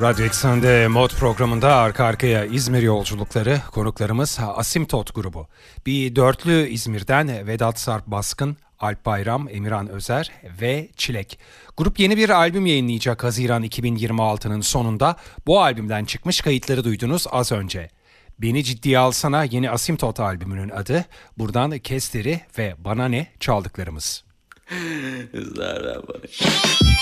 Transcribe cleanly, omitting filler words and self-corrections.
Radyo Eksen'de Mod programında arka arkaya İzmir yolculukları, konuklarımız Asimtot grubu. Bir dörtlü İzmir'den Vedat Sarp Baskın, Alp Bayram, Emirhan Özer ve Çilek. Grup yeni bir albüm yayınlayacak Haziran 2026'nın sonunda. Bu albümden çıkmış kayıtları duydunuz az önce. Beni Ciddiye Alsana yeni Asimtot albümünün adı. Buradan Kesteri ve Bana Ne çaldıklarımız. Zara bana.